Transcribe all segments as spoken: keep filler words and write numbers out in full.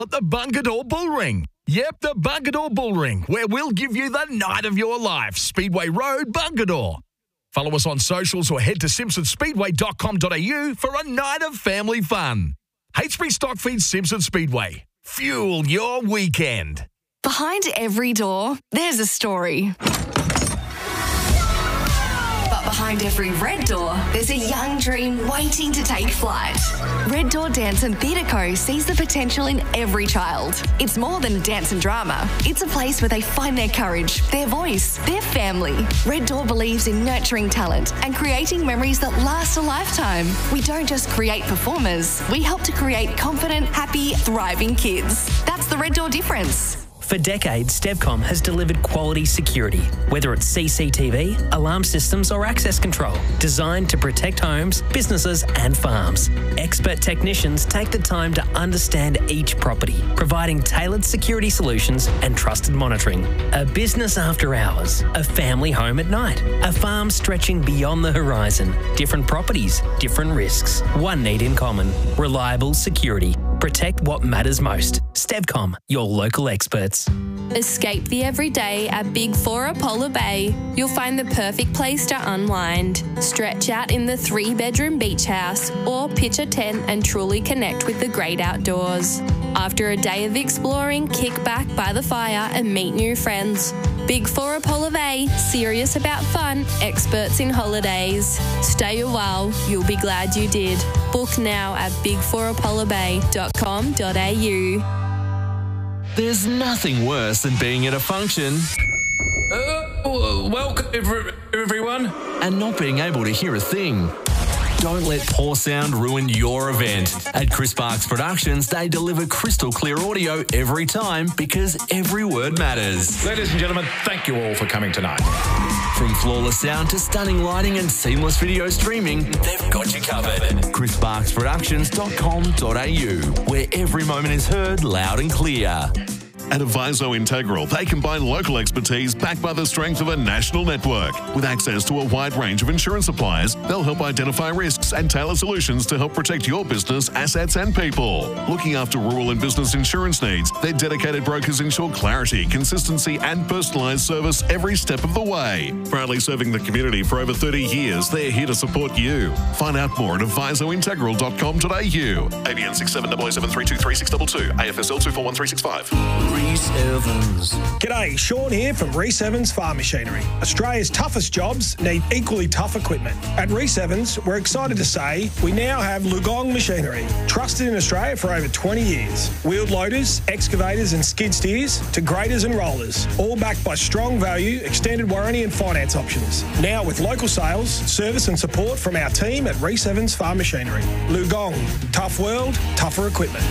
at the Bungadore Bull Ring. Yep, the Bungadore Bull Ring, where we'll give you the night of your life. Speedway Road, Bungadore. Follow us on socials or head to simpson speedway dot com dot a u for a night of family fun. Hastbury Stockfeed Simpson Speedway. Fuel your weekend. Behind every door, there's a story. But behind every red door, there's a young dream waiting to take flight. Red Door Dance and Theatre Co sees the potential in every child. It's more than a dance and drama. It's a place where they find their courage, their voice, their family. Red Door believes in nurturing talent and creating memories that last a lifetime. We don't just create performers, we help to create confident, happy, thriving kids. That's the Red Door difference. For decades, Stevcom has delivered quality security, whether it's C C T V, alarm systems or access control, designed to protect homes, businesses and farms. Expert technicians take the time to understand each property, providing tailored security solutions and trusted monitoring. A business after hours, a family home at night, a farm stretching beyond the horizon. Different properties, different risks. One need in common: reliable security. Protect what matters most. Stevcom, your local experts. Escape the everyday at Big Four Apollo Bay. You'll find the perfect place to unwind. Stretch out in the three-bedroom beach house or pitch a tent and truly connect with the great outdoors. After a day of exploring, kick back by the fire and meet new friends. Big Four Apollo Bay, serious about fun, experts in holidays. Stay a while, you'll be glad you did. Book now at big four apollo bay dot com dot a u. There's nothing worse than being at a function Uh, welcome, every- everyone. and not being able to hear a thing. Don't let poor sound ruin your event. At Chris Barks Productions, they deliver crystal clear audio every time because every word matters. Ladies and gentlemen, thank you all for coming tonight. From flawless sound to stunning lighting and seamless video streaming, they've got you covered. chris barks productions dot com dot a u, where every moment is heard loud and clear. At Aviso Integral, they combine local expertise backed by the strength of a national network. With access to a wide range of insurance suppliers, they'll help identify risks and tailor solutions to help protect your business, assets and people. Looking after rural and business insurance needs, their dedicated brokers ensure clarity, consistency and personalised service every step of the way. Proudly serving the community for over thirty years, they're here to support you. Find out more at aviso integral dot com dot a u. A B N six seven zero zero seven three two three six two two, A F S L two four one three six five. Reese Evans. G'day, Sean here from Reese Evans Farm Machinery. Australia's toughest jobs need equally tough equipment. At Reese Evans, we're excited to say we now have Lugong Machinery, trusted in Australia for over twenty years. Wheeled loaders, excavators and skid steers to graders and rollers, all backed by strong value, extended warranty and finance options. Now with local sales, service and support from our team at Reese Evans Farm Machinery. Lugong, tough world, tougher equipment.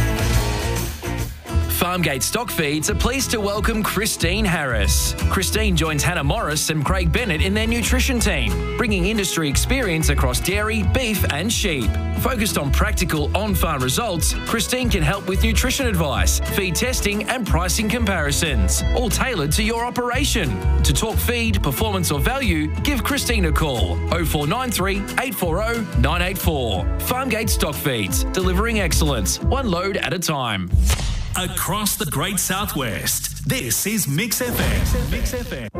Farmgate Stock Feeds are pleased to welcome Christine Harris. Christine joins Hannah Morris and Craig Bennett in their nutrition team, bringing industry experience across dairy, beef and sheep. Focused on practical on-farm results, Christine can help with nutrition advice, feed testing and pricing comparisons, all tailored to your operation. To talk feed, performance or value, give Christine a call oh four nine three, eight four oh, nine eight four. Farmgate Stock Feeds, delivering excellence, one load at a time. Across the Great Southwest, this is Mix F M. Mix F M.